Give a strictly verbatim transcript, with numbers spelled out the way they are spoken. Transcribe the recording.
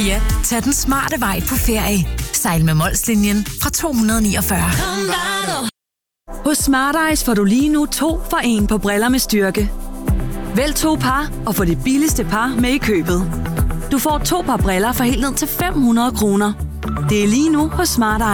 Ja, tag den smarte vej på ferie. Sejl med Molslinjen fra to hundrede og niogfyrre. Hos Smart Eyes får du lige nu to for en på briller med styrke. Vælg to par og få det billigste par med i købet. Du får to par briller for helt ned til fem hundrede kroner. Det er lige nu hos Smart Eyes.